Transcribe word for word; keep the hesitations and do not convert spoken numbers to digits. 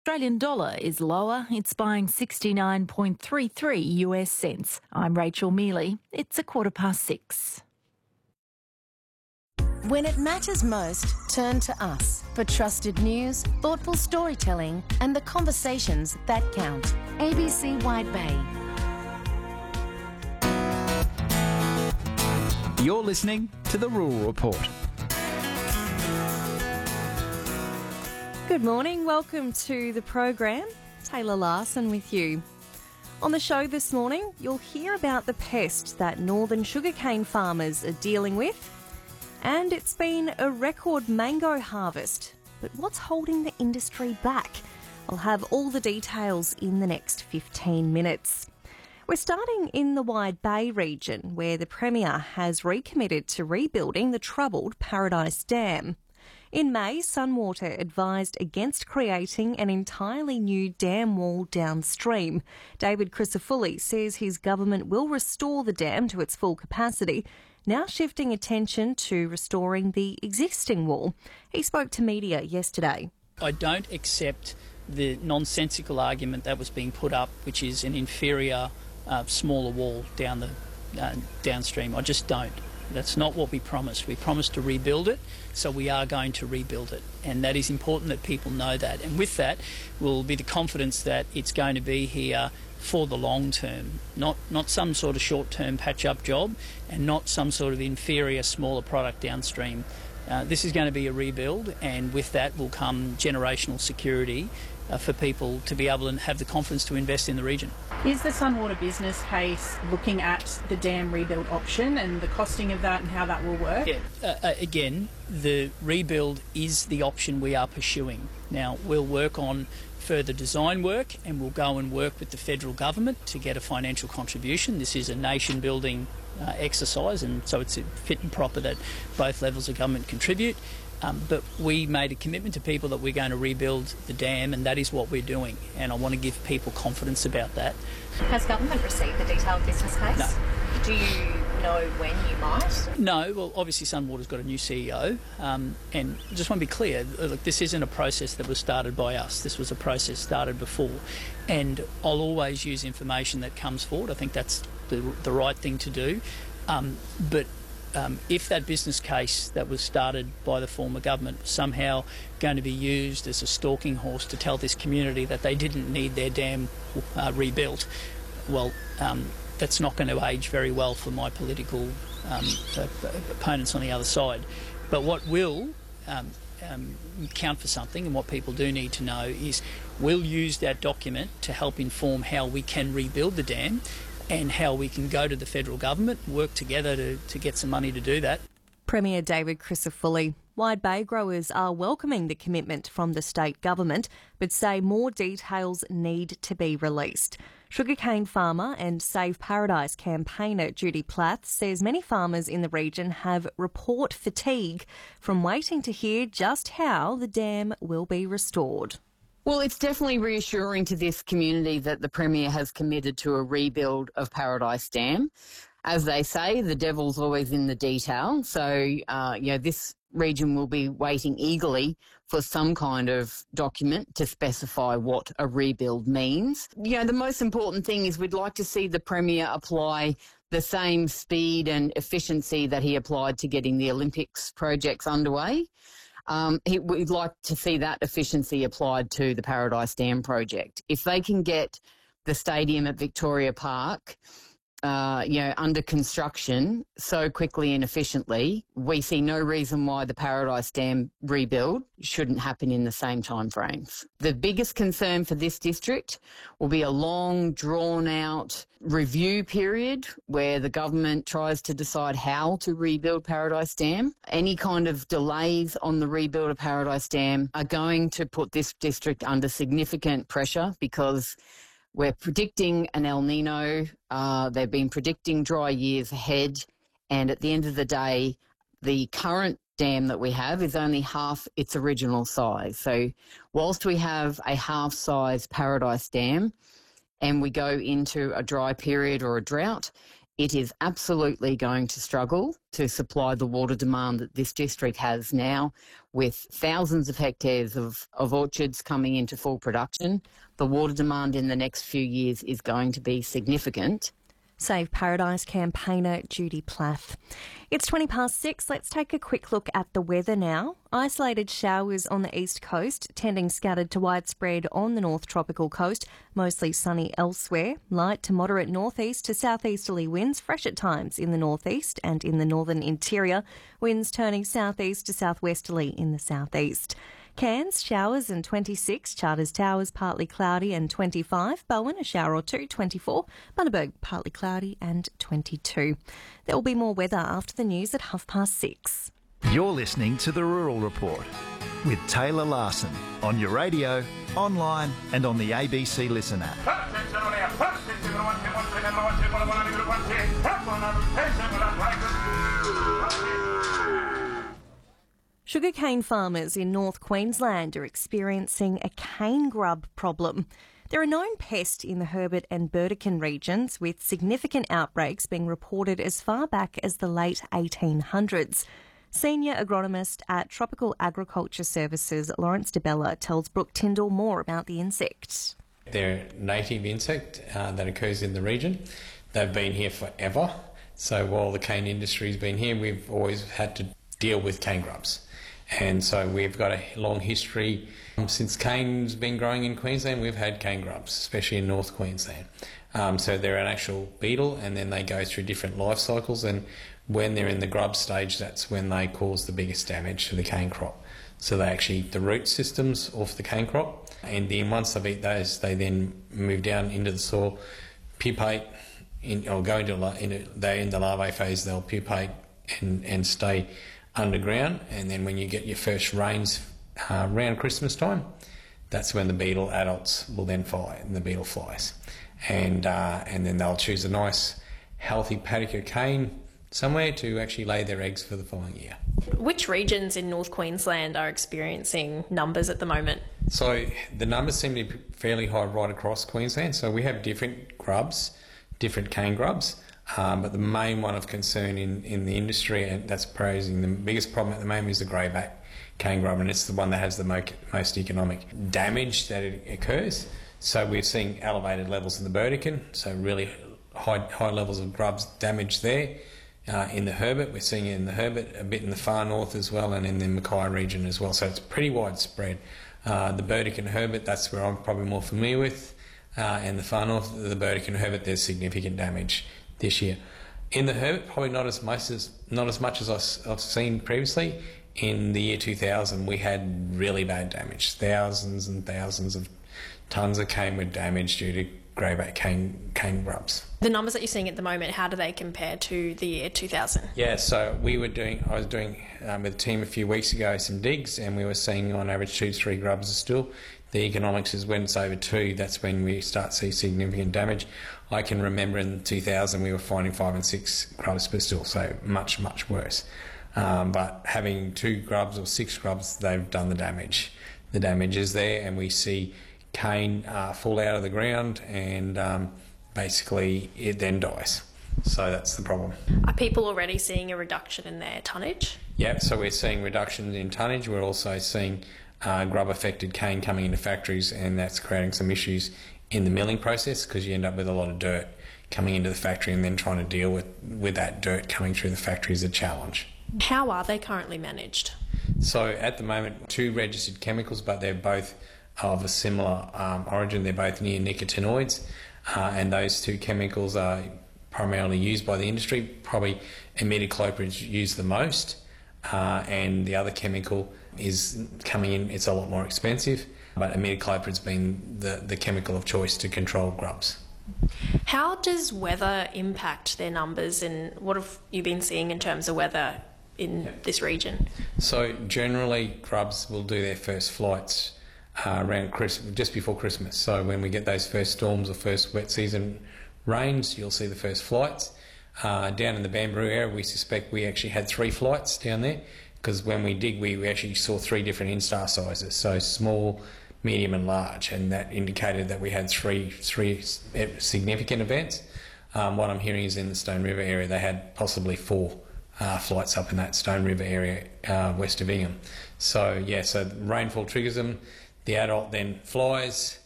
Australian dollar is lower. It's buying sixty-nine point three three U S cents. I'm Rachel Mealy. It's a quarter past six. When it matters most, turn to us for trusted news, thoughtful storytelling and the conversations that count. A B C Wide Bay. You're listening to The Rural Report. Good morning, welcome to the program. Taylor Larson with you. On the show this morning, you'll hear about the pest that northern sugarcane farmers are dealing with. And it's been a record mango harvest. But what's holding the industry back? I'll have all the details in the next fifteen minutes. We're starting in the Wide Bay region, where the Premier has recommitted to rebuilding the troubled Paradise Dam. In May, Sunwater advised against creating an entirely new dam wall downstream. David Crisafulli says his government will restore the dam to its full capacity, now shifting attention to restoring the existing wall. He spoke to media yesterday. I don't accept the nonsensical argument that was being put up, which is an inferior, uh, smaller wall down the uh, downstream. I just don't. That's not what we promised. We promised to rebuild it, so we are going to rebuild it. And that is important that people know that. And with that will be the confidence that it's going to be here for the long term, not not some sort of short-term patch-up job and not some sort of inferior, smaller product downstream. Uh, this is going to be a rebuild, and with that will come generational security uh, for people to be able to have the confidence to invest in the region. Is the Sunwater business case looking at the dam rebuild option and the costing of that and how that will work? Yeah, uh, uh, again, the rebuild is the option we are pursuing. Now, we'll work on further design work and we'll go and work with the federal government to get a financial contribution. This is a nation-building uh, exercise, and so it's fit and proper that both levels of government contribute. Um, but we made a commitment to people that we're going to rebuild the dam, and that is what we're doing. And I want to give people confidence about that. Has government received the detailed business case? No. Do you know when you might? No, well, obviously Sunwater's got a new C E O, um, and I just want to be clear, look, this isn't a process that was started by us. This was a process started before, and I'll always use information that comes forward. I think that's the, the right thing to do, um, but Um, if that business case that was started by the former government was somehow going to be used as a stalking horse to tell this community that they didn't need their dam uh, rebuilt, well, um, that's not going to age very well for my political um, uh, opponents on the other side. But what will um, um, count for something, and what people do need to know, is we'll use that document to help inform how we can rebuild the dam, and how we can go to the federal government, work together to, to get some money to do that. Premier David Crisafulli. Wide Bay growers are welcoming the commitment from the state government, but say more details need to be released. Sugarcane farmer and Save Paradise campaigner Judy Plath says many farmers in the region have report fatigue from waiting to hear just how the dam will be restored. Well, it's definitely reassuring to this community that the Premier has committed to a rebuild of Paradise Dam. As they say, the devil's always in the detail. So, uh, you know, this region will be waiting eagerly for some kind of document to specify what a rebuild means. You know, the most important thing is we'd like to see the Premier apply the same speed and efficiency that he applied to getting the Olympics projects underway. Um, he, we'd like to see that efficiency applied to the Paradise Dam project. If they can get the stadium at Victoria Park, uh, you know, under construction so quickly and efficiently, we see no reason why the Paradise Dam rebuild shouldn't happen in the same time frames. The biggest concern for this district will be a long, drawn-out review period where the government tries to decide how to rebuild Paradise Dam. Any kind of delays on the rebuild of Paradise Dam are going to put this district under significant pressure because we're predicting an El Nino. Uh, they've been predicting dry years ahead. And at the end of the day, the current dam that we have is only half its original size. So whilst we have a half-size Paradise Dam and we go into a dry period or a drought, it is absolutely going to struggle to supply the water demand that this district has now, with thousands of hectares of, of orchards coming into full production. The water demand in the next few years is going to be significant. Save Paradise campaigner Judy Plath. It's twenty past six. Let's take a quick look at the weather now. Isolated showers on the east coast, tending scattered to widespread on the north tropical coast, mostly sunny elsewhere. Light to moderate northeast to southeasterly winds, fresh at times in the northeast and in the northern interior. Winds turning southeast to southwesterly in the southeast. Cairns, showers and twenty-six. Charters Towers, partly cloudy and twenty-five. Bowen, a shower or two, twenty-four. Bundaberg, partly cloudy and twenty-two. There will be more weather after the news at half past six. You're listening to The Rural Report with Taylor Larson on your radio, online and on the A B C Listen app. Sugarcane farmers in North Queensland are experiencing a cane grub problem. They're a known pest in the Herbert and Burdekin regions, with significant outbreaks being reported as far back as the late eighteen hundreds. Senior agronomist at Tropical Agriculture Services, Lawrence DeBella, tells Brooke Tyndall more about the insect. They're a native insect uh, that occurs in the region. They've been here forever. So while the cane industry's been here, we've always had to deal with cane grubs. And so we've got a long history. Um, since cane's been growing in Queensland, we've had cane grubs, especially in North Queensland. Um, so they're an actual beetle, and then they go through different life cycles, and when they're in the grub stage, that's when they cause the biggest damage to the cane crop. So they actually eat the root systems off the cane crop, and then once they've eaten those, they then move down into the soil, pupate, in, or go into, into they're in the larvae phase, they'll pupate and, and stay underground, and then when you get your first rains uh, around Christmas time, that's when the beetle adults will then fly, and the beetle flies. And uh, and then they'll choose a nice, healthy paddock of cane somewhere to actually lay their eggs for the following year. Which regions in North Queensland are experiencing numbers at the moment? So the numbers seem to be fairly high right across Queensland. So we have different grubs, different cane grubs. Um, but the main one of concern in, in the industry, and that's posing the biggest problem at the moment, is the greyback cane grub, and it's the one that has the mo- most economic damage that it occurs. So we're seeing elevated levels in the Burdekin, so really high high levels of grubs damage there. Uh, in the Herbert, we're seeing it in the Herbert, a bit in the far north as well, and in the Mackay region as well. So it's pretty widespread. Uh, the Burdekin Herbert, that's where I'm probably more familiar with, uh, and the far north, the Burdekin Herbert, there's significant damage this year. In the Herbert, probably not as much as not as much as I've seen previously. In the year two thousand, we had really bad damage. Thousands and thousands of tonnes of cane were damaged due to greyback cane cane grubs. The numbers that you're seeing at the moment, how do they compare to the year two thousand? Yeah, so we were doing. I was doing um, with a team a few weeks ago some digs, and we were seeing on average two to three grubs a still. The economics is when it's over two, that's when we start to see significant damage. I can remember in two thousand we were finding five and six grubs per still, so much, much worse. Um, but having two grubs or six grubs, they've done the damage. The damage is there, and we see cane uh, fall out of the ground, and um, basically it then dies. So that's the problem. Are people already seeing a reduction in their tonnage? Yeah, so we're seeing reductions in tonnage. We're also seeing uh, grub-affected cane coming into factories, and that's creating some issues in the milling process, because you end up with a lot of dirt coming into the factory, and then trying to deal with, with that dirt coming through the factory is a challenge. How are they currently managed? So at the moment, two registered chemicals, but they're both of a similar um, origin. They're both neonicotinoids, uh, and those two chemicals are primarily used by the industry. Probably imidacloprid is used the most, uh, and the other chemical is coming in. It's a lot more expensive, but imidacloprid's been the, the chemical of choice to control grubs. How does weather impact their numbers, and what have you been seeing in terms of weather in yeah. this region? So generally grubs will do their first flights uh, around Christmas, just before Christmas. So when we get those first storms or first wet season rains, you'll see the first flights. Uh, down in the Bamburoo area, we suspect we actually had three flights down there, because when we dig, we, we actually saw three different instar sizes, so small, medium and large, and that indicated that we had three three significant events. Um, what I'm hearing is in the Stone River area they had possibly four uh, flights up in that Stone River area uh, west of Ingham. So yeah, so rainfall triggers them. The adult then flies.